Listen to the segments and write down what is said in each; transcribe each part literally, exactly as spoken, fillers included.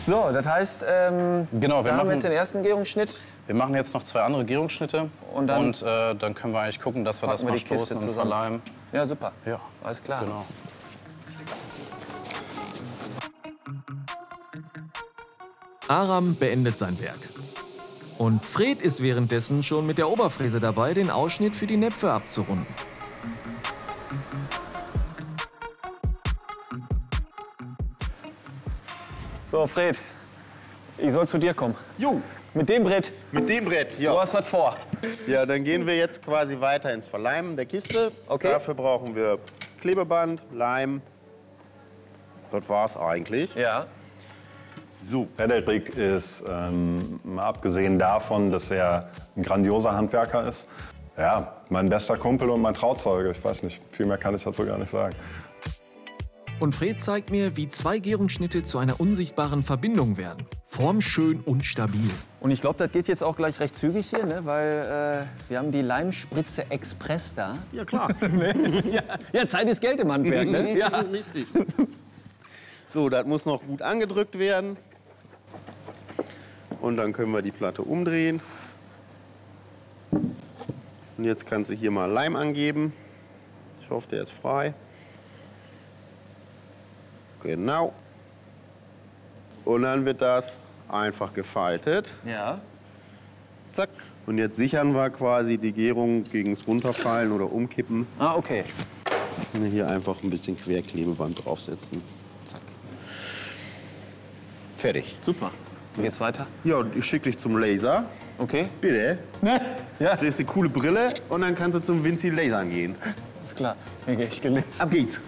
So, das heißt, ähm, Genau, wir da haben machen- wir jetzt den ersten Gärungsschnitt. Wir machen jetzt noch zwei andere Gärungsschnitte. Und dann- und äh, dann können wir eigentlich gucken, dass wir das packen wir mal die Kiste stoßen und zusammen. verleimen. Ja, super. Ja, Alles klar. genau. Aram beendet sein Werk. Und Fred ist währenddessen schon mit der Oberfräse dabei, den Ausschnitt für die Näpfe abzurunden. So, Fred, ich soll zu dir kommen. Jo, Mit dem Brett. mit dem Brett, Du ja. hast was vor. Ja, dann gehen wir jetzt quasi weiter ins Verleimen der Kiste. Okay. Dafür brauchen wir Klebeband, Leim. Das war's eigentlich. Ja. So. Frederik ist, ähm, mal abgesehen davon, dass er ein grandioser Handwerker ist, ja, mein bester Kumpel und mein Trauzeuge. Ich weiß nicht, viel mehr kann ich dazu gar nicht sagen. Und Fred zeigt mir, wie zwei Gärungsschnitte zu einer unsichtbaren Verbindung werden. Formschön und stabil. Und ich glaube, das geht jetzt auch gleich recht zügig hier, ne? Weil äh, wir haben die Leimspritze Express da. Ja, klar. ja, ja, Zeit ist Geld im Handwerk, ne? Ja. Richtig. So, das muss noch gut angedrückt werden. Und dann können wir die Platte umdrehen. Und jetzt kannst du hier mal Leim angeben. Ich hoffe, der ist frei. Genau. Und dann wird das einfach gefaltet. Ja. Zack. Und jetzt sichern wir quasi die Gärung gegen das Runterfallen oder Umkippen. Ah, okay. Und hier einfach ein bisschen Querklebeband draufsetzen. Zack. Fertig. Super. Wie geht's weiter? Ja, und ich schicke dich zum Laser. Okay. Bitte. Ja, Kriegst eine coole Brille und dann kannst du zum Vinci Lasern gehen. ist klar. Okay, ich gelesen. Ab geht's.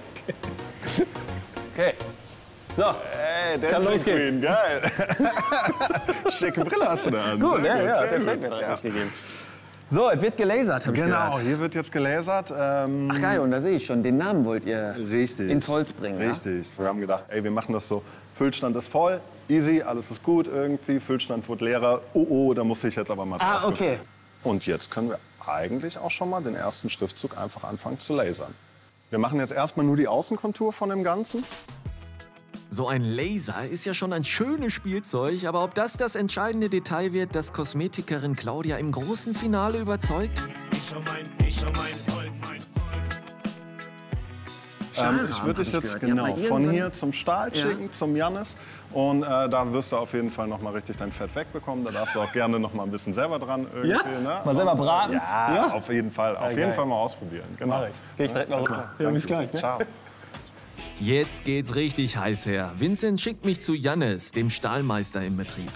Okay. So. Hey, Kann losgehen. geil. Schicke Brille hast du da an. Gut, Sehr ja, ja, sehr der gut. fällt mir direkt Ja. mitgegeben. So, es wird gelasert, habe ich Genau, gehört. hier wird jetzt gelasert. Ähm, Ach geil, und da sehe ich schon, den Namen wollt ihr Richtig. ins Holz bringen. Ja? Richtig. Wir haben gedacht, ey, wir machen das so. Füllstand ist voll, easy, alles ist gut irgendwie. Füllstand wird leerer. Oh, oh, da muss ich jetzt aber mal Ah, drauf. okay. Und jetzt können wir eigentlich auch schon mal den ersten Schriftzug einfach anfangen zu lasern. Wir machen jetzt erstmal nur die Außenkontur von dem Ganzen. So ein Laser ist ja schon ein schönes Spielzeug, aber ob das das entscheidende Detail wird, das Kosmetikerin Claudia im großen Finale überzeugt? Ähm, ich würde dich jetzt genau von hier zum Stahl schicken, zum Jannis. Und äh, da wirst du auf jeden Fall noch mal richtig dein Fett wegbekommen. Da darfst du auch gerne noch mal ein bisschen selber dran irgendwie. Ja? Ne? Mal selber braten? Ja, Ja? auf jeden Fall. Auf jeden geil. Fall mal ausprobieren. Genau. Mach ich. Geh ich direkt mal runter. Ja, bis gleich. Ne? Ciao. Jetzt geht's richtig heiß her. Vincent schickt mich zu Jannis, dem Stahlmeister im Betrieb.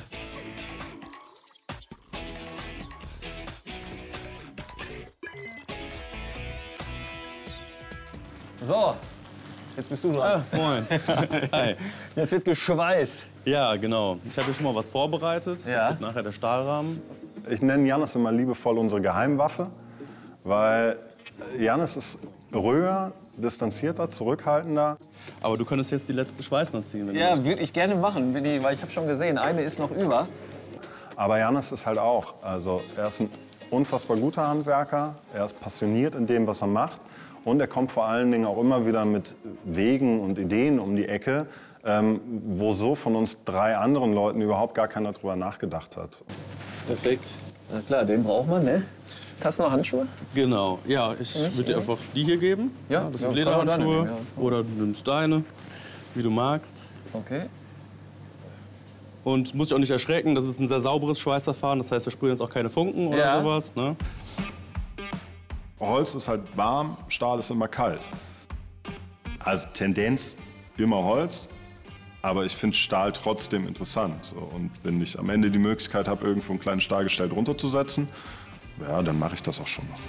So, jetzt bist du dran. Moin. Hi. Jetzt wird geschweißt. Ja, genau. Ich habe hier schon mal was vorbereitet. Ja. Das wird nachher der Stahlrahmen. Ich nenne Jannis immer liebevoll unsere Geheimwaffe, weil Jannis ist ruhiger, distanzierter, zurückhaltender. Aber du könntest jetzt die letzte Schweißnaht ziehen, wenn du Ja, möchtest. würde ich gerne machen, wenn die- weil ich habe schon gesehen, eine ist noch über. Aber Jannis ist halt auch, also er ist ein unfassbar guter Handwerker, er ist passioniert in dem, was er macht und er kommt vor allen Dingen auch immer wieder mit Wegen und Ideen um die Ecke, ähm, wo so von uns drei anderen Leuten überhaupt gar keiner drüber nachgedacht hat. Perfekt. Na klar, den braucht man, ne? Hast du noch Handschuhe? Genau. Ja, ich würde dir einfach die hier geben. Ja, das ja, sind kann man da Lederhandschuhe. nehmen, Oder du nimmst deine, wie du magst. Okay. Und muss dich auch nicht erschrecken, das ist ein sehr sauberes Schweißverfahren. Das heißt, da sprühen jetzt auch keine Funken oder Ja. sowas. Ne? Holz ist halt warm, Stahl ist immer kalt. Also Tendenz immer Holz, aber ich finde Stahl trotzdem interessant. So, und wenn ich am Ende die Möglichkeit habe, irgendwo ein kleines Stahlgestell drunter zu setzen, ja, dann mache ich das auch schon noch.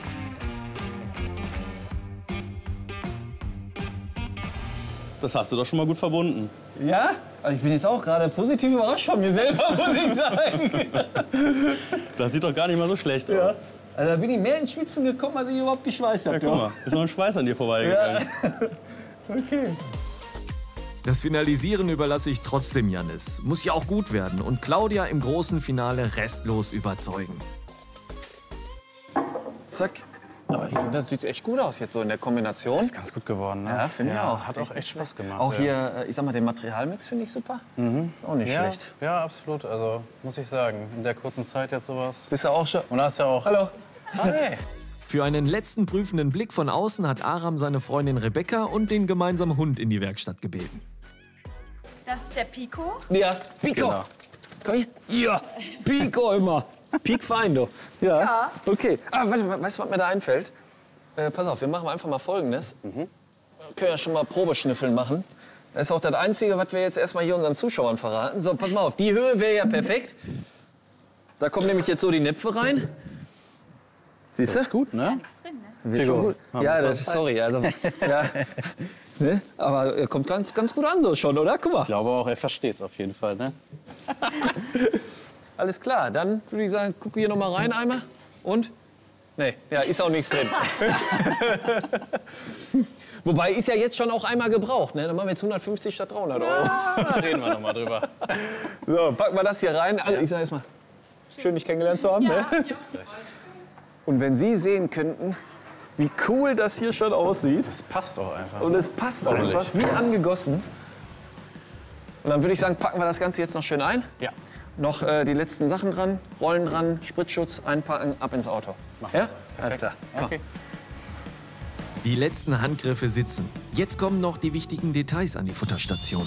Das hast du doch schon mal gut verbunden. Ja? Also ich bin jetzt auch gerade positiv überrascht von mir selber, muss ich sagen. Das sieht doch gar nicht mal so schlecht aus. Also da bin ich mehr ins Schwitzen gekommen, als ich überhaupt geschweißt habe. Ja, guck mal, ist noch ein Schweiß an dir vorbeigegangen. Okay. Das Finalisieren überlasse ich trotzdem Jannis. Muss ja auch gut werden und Claudia im großen Finale restlos überzeugen. Zack. Aber ich finde, das sieht echt gut aus jetzt so in der Kombination. Ist ganz gut geworden, ne? Ja, finde ich auch. Hat auch echt Spaß gemacht. Auch ja. hier, äh, ich sag mal, den Materialmix finde ich super. Mhm. Auch nicht ja, schlecht. Ja, absolut. Also, muss ich sagen, in der kurzen Zeit jetzt sowas. Bist du auch schon? Und da hast du ja auch... Hallo. Hi. Für einen letzten prüfenden Blick von außen hat Aram seine Freundin Rebecca und den gemeinsamen Hund in die Werkstatt gebeten. Das ist der Pico. Ja, Pico. Genau. Komm hier. Ja, Pico immer. Peak fein, du. Ja. Ja. Okay. Ah, warte, weißt du, was mir da einfällt? Äh, pass auf, wir machen einfach mal Folgendes. Mhm. Wir können ja schon mal Probeschnüffeln machen. Das ist auch das Einzige, was wir jetzt erstmal hier unseren Zuschauern verraten. So, pass mal auf, die Höhe wäre ja perfekt. Da kommen nämlich jetzt so die Näpfe rein. Siehst du? Ist gut, ne? Nichts drin, ne? Wird schon gut. Ja, das, sorry. Also, ja. Ne? Aber er kommt ganz, ganz gut an so schon, oder? Guck mal. Ich glaube auch, er versteht's auf jeden Fall, ne? Alles klar, dann würde ich sagen, guck hier noch mal rein einmal. Und? Nee, ja, ist auch nichts drin. Wobei, ist ja jetzt schon auch einmal gebraucht, ne? Dann machen wir jetzt hundertfünfzig statt dreihundert Euro. Da reden wir noch mal drüber. So, packen wir das hier rein. Also, ich sag erst mal, schön, dich kennengelernt zu haben. Ne? Und wenn Sie sehen könnten, wie cool das hier schon aussieht. Das passt auch einfach. Und es passt Hoffentlich. einfach, wie angegossen. Und dann würde ich sagen, packen wir das Ganze jetzt noch schön ein. Ja. Noch äh, die letzten Sachen dran, Rollen dran, Spritzschutz einpacken, ab ins Auto. Machen Ja? wir so. Alles klar. Komm. Okay. Die letzten Handgriffe sitzen. Jetzt kommen noch die wichtigen Details an die Futterstation.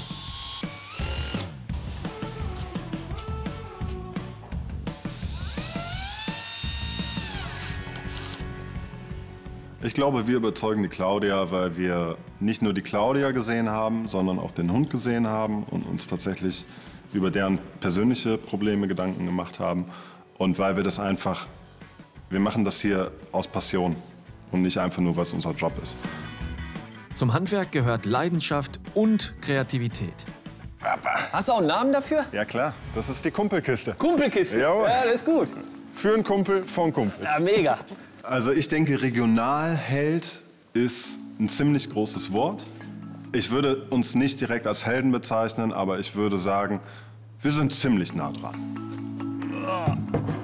Ich glaube, wir überzeugen die Claudia, weil wir nicht nur die Claudia gesehen haben, sondern auch den Hund gesehen haben und uns tatsächlich über deren persönliche Probleme Gedanken gemacht haben. Und weil wir das einfach, wir machen das hier aus Passion und nicht einfach nur, was unser Job ist. Zum Handwerk gehört Leidenschaft und Kreativität. Hast du auch einen Namen dafür? Ja klar, das ist die Kumpelkiste. Kumpelkiste. Jawohl. Ja, das ist gut. Für einen Kumpel von Kumpels. Ja, mega. Also ich denke, Regionalheld ist ein ziemlich großes Wort. Ich würde uns nicht direkt als Helden bezeichnen, aber ich würde sagen, wir sind ziemlich nah dran.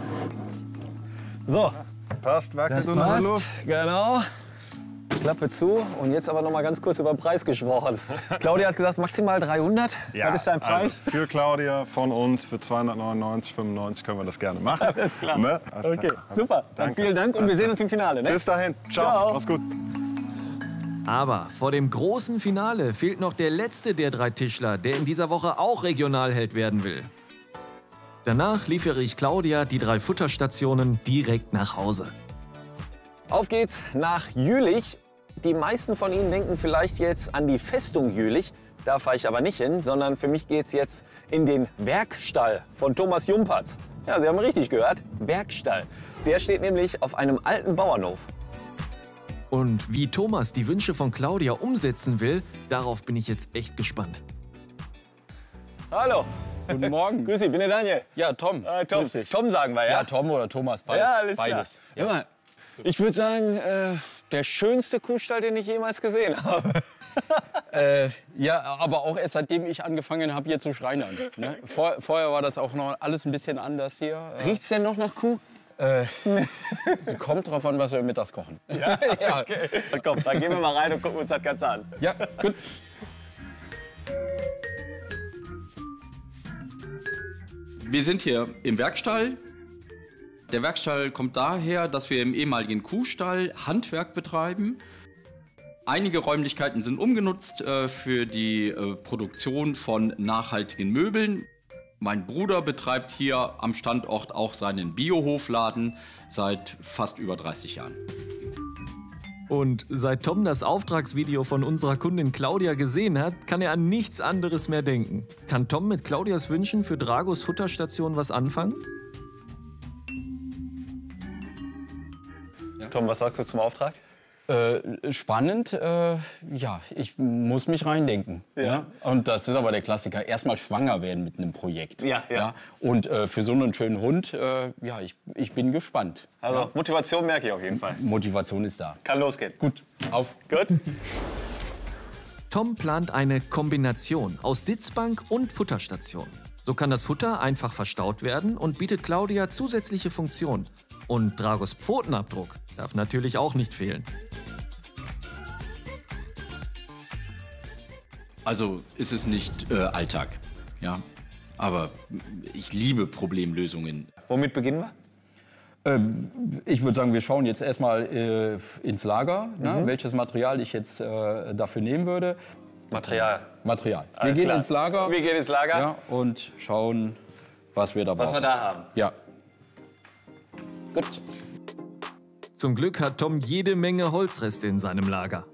So, Passt, wackelt das unter der passt. Luft. Genau. Klappe zu. Und jetzt aber noch mal ganz kurz über den Preis gesprochen. Claudia hat gesagt, maximal dreihundert. Was ist dein Preis? Also für Claudia von uns für zweihundertneunundneunzig, fünfundneunzig können wir das gerne machen. Alles klar. Ne? Alles Okay, klar. super. Dann Danke. vielen Dank und wir sehen uns im Finale. Ne? Bis dahin. Ciao. Ciao. Mach's gut. Aber vor dem großen Finale fehlt noch der letzte der drei Tischler, der in dieser Woche auch Regionalheld werden will. Danach liefere ich Claudia die drei Futterstationen direkt nach Hause. Auf geht's nach Jülich. Die meisten von Ihnen denken vielleicht jetzt an die Festung Jülich. Da fahre ich aber nicht hin, sondern für mich geht's jetzt in den Werkstall von Thomas Jumpertz. Ja, Sie haben richtig gehört, Werkstall. Der steht nämlich auf einem alten Bauernhof. Und wie Thomas die Wünsche von Claudia umsetzen will, darauf bin ich jetzt echt gespannt. Hallo. Guten Morgen. Grüß dich, bin der Daniel. Ja, Tom. Äh, Tom. Grüß dich. Tom sagen wir, ja? Ja, Tom oder Thomas, beides. Ja, alles klar. beides. Ja. Immer, ich würde sagen, äh, der schönste Kuhstall, den ich jemals gesehen habe. Äh, ja, aber auch erst seitdem ich angefangen habe, hier zu schreinern. Ne? Vor, vorher war das auch noch alles ein bisschen anders hier. Riecht's denn noch nach Kuh? Äh, es kommt drauf an, was wir mittags kochen. Ja, okay. Komm, dann gehen wir mal rein und gucken uns das Ganze an. Ja, gut. Wir sind hier im Werkstall. Der Werkstall kommt daher, dass wir im ehemaligen Kuhstall Handwerk betreiben. Einige Räumlichkeiten sind umgenutzt äh, für die äh, Produktion von nachhaltigen Möbeln. Mein Bruder betreibt hier am Standort auch seinen Biohofladen seit fast über dreißig Jahren. Und seit Tom das Auftragsvideo von unserer Kundin Claudia gesehen hat, kann er an nichts anderes mehr denken. Kann Tom mit Claudias Wünschen für Dragos Futterstation was anfangen? Tom, was sagst du zum Auftrag? Äh, spannend, äh, ja, ich muss mich reindenken. Ja. Ja. Und das ist aber der Klassiker, erstmal schwanger werden mit einem Projekt. Ja, ja. Und äh, für so einen schönen Hund, äh, ja, ich, ich bin gespannt. Also ja. Motivation merke ich auf jeden Fall. Motivation ist da. Kann losgehen. Gut, auf. Gut. Tom plant eine Kombination aus Sitzbank und Futterstation. So kann das Futter einfach verstaut werden und bietet Claudia zusätzliche Funktionen. Und Dragos Pfotenabdruck darf natürlich auch nicht fehlen. Also ist es nicht äh, Alltag, ja. Aber ich liebe Problemlösungen. Womit beginnen wir? Ähm, ich würde sagen, wir schauen jetzt erstmal äh, ins Lager, mhm. ne, welches Material ich jetzt äh, dafür nehmen würde. Material. Material. Wir Alles gehen klar. ins Lager. Wir gehen ins Lager. Ja, und schauen, was wir da Was brauchen. wir da haben. Ja. Gut. Zum Glück hat Tom jede Menge Holzreste in seinem Lager.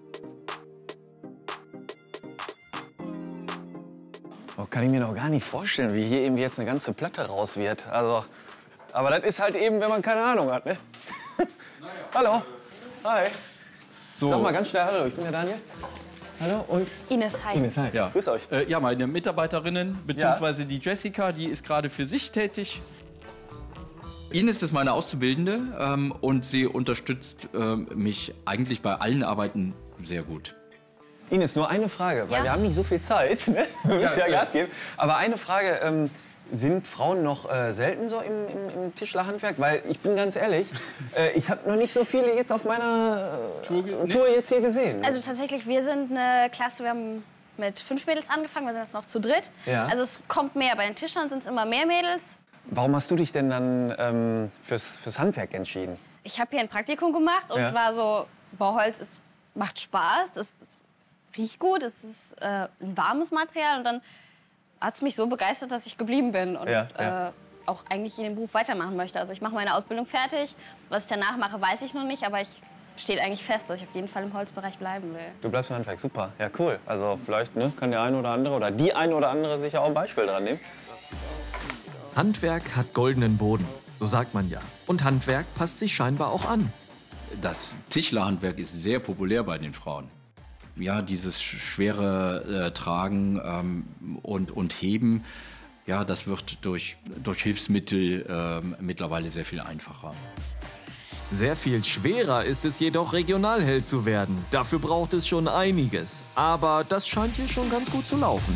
Oh, kann ich mir noch gar nicht vorstellen, wie hier eben jetzt eine ganze Platte raus wird. Also, aber das ist halt eben, wenn man keine Ahnung hat, ne? Hallo. Hi. So. Sag mal ganz schnell hallo, ich bin der Daniel. Hallo und Ines, hi. Ines, hi. Ja. Grüß euch. Äh, ja, meine Mitarbeiterinnen, beziehungsweise die Jessica, die ist gerade für sich tätig. Ines ist meine Auszubildende ähm, und sie unterstützt ähm, mich eigentlich bei allen Arbeiten sehr gut. Ines, nur eine Frage, weil Ja? wir haben nicht so viel Zeit. Ne? Wir müssen ja, ja. Gas geben. Aber eine Frage, ähm, sind Frauen noch äh, selten so im, im, im Tischlerhandwerk? Weil ich bin ganz ehrlich, äh, ich habe noch nicht so viele jetzt auf meiner äh, Tour, Tour jetzt hier gesehen. Also tatsächlich, wir sind eine Klasse, wir haben mit fünf Mädels angefangen, wir sind jetzt noch zu dritt. Ja. Also es kommt mehr, bei den Tischlern sind es immer mehr Mädels. Warum hast du dich denn dann ähm, fürs, fürs Handwerk entschieden? Ich habe hier ein Praktikum gemacht und Ja. war so, Bauholz ist, macht Spaß, es, es, es riecht gut, es ist äh, ein warmes Material und dann hat es mich so begeistert, dass ich geblieben bin und Ja, ja. Äh, auch eigentlich in dem Beruf weitermachen möchte. Also ich mache meine Ausbildung fertig, was ich danach mache, weiß ich noch nicht, aber ich steht eigentlich fest, dass ich auf jeden Fall im Holzbereich bleiben will. Du bleibst im Handwerk, super. Ja, cool. Also vielleicht ne, kann der eine oder andere oder die eine oder andere sich auch ein Beispiel dran nehmen. Handwerk hat goldenen Boden, so sagt man ja. Und Handwerk passt sich scheinbar auch an. Das Tischlerhandwerk ist sehr populär bei den Frauen. Ja, dieses sch- schwere äh, Tragen ähm, und, und Heben, ja, das wird durch, durch Hilfsmittel ähm, mittlerweile sehr viel einfacher. Sehr viel schwerer ist es jedoch, Regionalheld zu werden. Dafür braucht es schon einiges. Aber das scheint hier schon ganz gut zu laufen.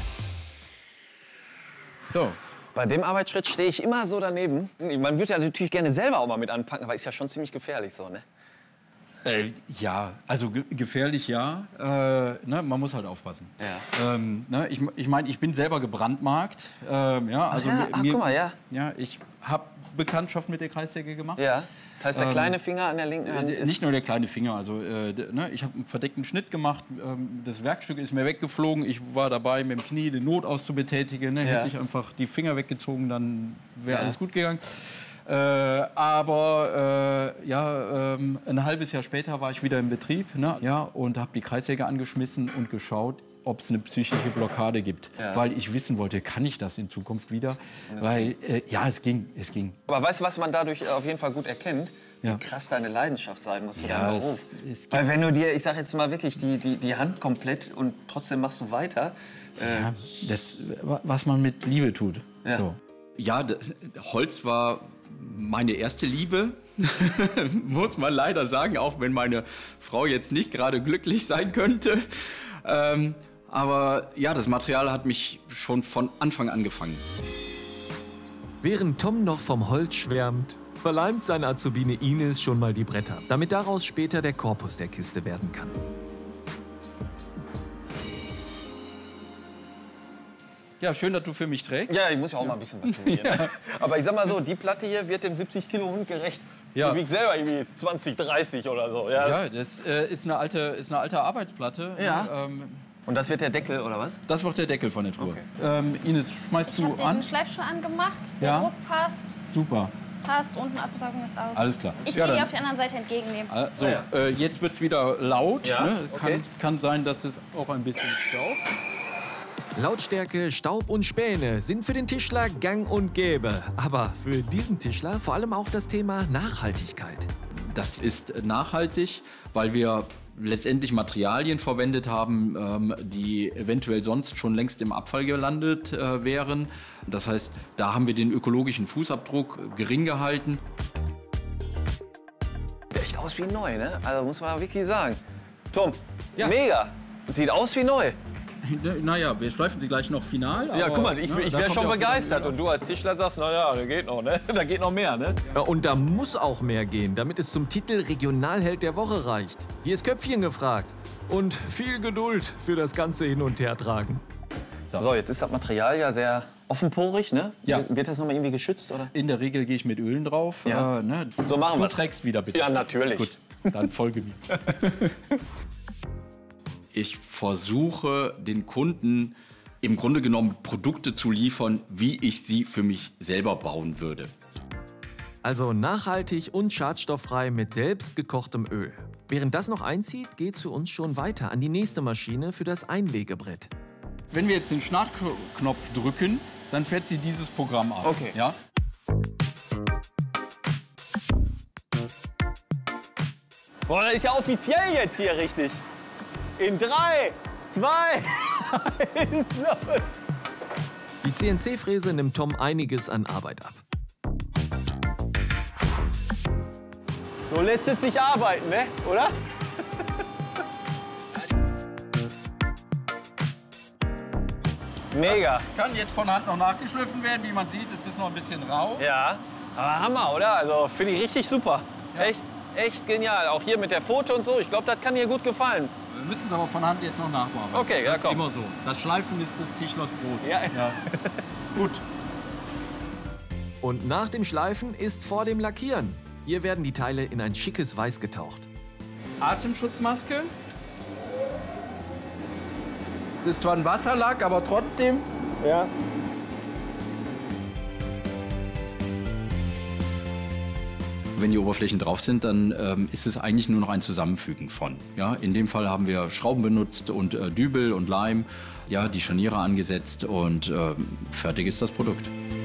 So. Bei dem Arbeitsschritt stehe ich immer so daneben. Man würde ja natürlich gerne selber auch mal mit anpacken, aber ist ja schon ziemlich gefährlich so, ne? Äh, ja, also ge gefährlich ja. Äh, ne, man muss halt aufpassen. Ja. Ähm, ne, ich ich meine, ich bin selber gebrandmarkt. Ähm, ja, also ja, mir, ach, mir, guck mal, ja. ja, ich habe Bekanntschaft mit der Kreissäge gemacht. Ja. Das heißt, der Ähm, kleine Finger an der linken Hand Äh, ist... Nicht nur der kleine Finger, also äh, d- ne, ich habe einen verdeckten Schnitt gemacht, ähm, das Werkstück ist mir weggeflogen, ich war dabei mit dem Knie den Notaus zu betätigen, ne, Ja. hätte ich einfach die Finger weggezogen, dann wäre Ja. alles gut gegangen. Äh, aber äh, ja, ähm, ein halbes Jahr später war ich wieder im Betrieb, ne, ja, und habe die Kreissäge angeschmissen und geschaut, ob es eine psychische Blockade gibt, Ja. weil ich wissen wollte, kann ich das in Zukunft wieder? Weil äh, ja, es ging, es ging. Aber weißt du, was man dadurch auf jeden Fall gut erkennt? Ja. Wie krass deine Leidenschaft sein muss für Ja, deinen es- Beruf. es gibt- Weil wenn du dir, ich sag jetzt mal wirklich, die, die, die Hand komplett und trotzdem machst du weiter. Äh, Ja, das, was man mit Liebe tut. Ja. So. Ja, das, Holz war meine erste Liebe, muss man leider sagen, auch wenn meine Frau jetzt nicht gerade glücklich sein könnte. Ähm, aber ja, das Material hat mich schon von Anfang an gefangen. Während Tom noch vom Holz schwärmt, verleimt seine Azubine Ines schon mal die Bretter, damit daraus später der Korpus der Kiste werden kann. Ja, schön, dass du für mich trägst. ja, ich muss ja auch mal ein bisschen was tun hier, ne? Aber ich sag mal so, die Platte hier wird dem siebzig Kilo Hund gerecht. Ja. Die wiegt selber irgendwie zwanzig, dreißig oder so. Ja. Ja, das äh, ist, eine alte, ist eine alte Arbeitsplatte. Ja. Ähm, Und das wird der Deckel, oder was? das wird der Deckel von der Truhe. Ähm, Ines, schmeißt Ich du habe an? den Schleifschuh angemacht, der Ja. Druck passt, Super, passt, unten Absaugung ist auch. alles klar. Ich Ja, will die dann- auf der anderen Seite entgegennehmen. Ah, So, Ah, äh, jetzt wird es wieder laut. Ja, Ne? okay. Kann, kann sein, dass es auch ein bisschen staubt. Lautstärke, Staub und Späne sind für den Tischler gang und gäbe. Aber für diesen Tischler vor allem auch das Thema Nachhaltigkeit. Das ist nachhaltig, weil wir letztendlich Materialien verwendet haben, ähm, die eventuell sonst schon längst im Abfall gelandet äh, wären. Das heißt, da haben wir den ökologischen Fußabdruck gering gehalten. Sieht echt aus wie neu, ne? Also muss man wirklich sagen. Tom, Ja. mega. Sieht aus wie neu. naja, wir schleifen sie gleich noch final. Ja, aber, guck mal, ich, ne, ich da wäre kommt schon ja auch begeistert. wieder- Und du als Tischler sagst, na ja, da geht noch, ne? Da geht noch mehr, ne? Ja, und da muss auch mehr gehen, damit es zum Titel Regionalheld der Woche reicht. Hier ist Köpfchen gefragt. Und viel Geduld für das ganze Hin- und Hertragen. So, jetzt ist das Material ja sehr offenporig, ne? Ja. Wird das nochmal irgendwie geschützt, oder? In der Regel gehe ich mit Ölen drauf. Ja. Äh, ne? So machen Du wir's. trägst wieder, bitte. Ja, natürlich. Gut, dann folge mir. Ich versuche den Kunden im Grunde genommen Produkte zu liefern, wie ich sie für mich selber bauen würde. Also nachhaltig und schadstofffrei mit selbst gekochtem Öl. Während das noch einzieht, geht's für uns schon weiter an die nächste Maschine für das Einlegebrett. Wenn wir jetzt den Startknopf drücken, dann fährt sie dieses Programm an. Okay. Ja? Boah, das ist ja offiziell jetzt hier richtig. In drei, zwei, eins, los. Die C N C-Fräse nimmt Tom einiges an Arbeit ab. So lässt es sich arbeiten, ne? Oder? Mega. Das kann jetzt von Hand noch nachgeschliffen werden. Wie man sieht, ist es noch ein bisschen rau. Ja, aber Hammer, oder? Also finde ich richtig super. Ja. Echt, echt genial. Auch hier mit der Foto und so. Ich glaube, das kann dir gut gefallen. Wir müssen es aber von Hand jetzt noch nachbauen. Okay, ja, das ist komm. immer so. Das Schleifen ist des Tischlers Brot. Ja. Gut. Und nach dem Schleifen ist vor dem Lackieren. Hier werden die Teile in ein schickes Weiß getaucht. Atemschutzmaske. Es ist zwar ein Wasserlack, aber trotzdem. Ja. Wenn die Oberflächen drauf sind, dann ähm, ist es eigentlich nur noch ein Zusammenfügen von. Ja? In dem Fall haben wir Schrauben benutzt und äh, Dübel und Leim, ja, die Scharniere angesetzt und äh, fertig ist das Produkt.